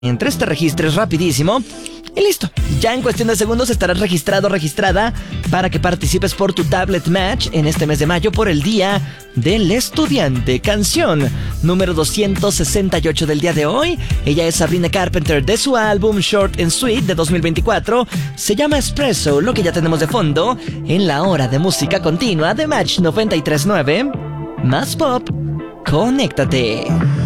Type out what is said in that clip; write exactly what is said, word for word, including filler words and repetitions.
Mientras te registres rapidísimo y listo. Ya en cuestión de segundos estarás registrado o registrada para que participes por tu Tablet Match en este mes de mayo por el Día del Estudiante. Canción número doscientos sesenta y ocho del día de hoy. Ella es Sabrina Carpenter de su álbum Short and Sweet de dos mil veinticuatro. Se llama Espresso, lo que ya tenemos de fondo en la hora de música continua de Match noventa y tres punto nueve. Más pop, conéctate.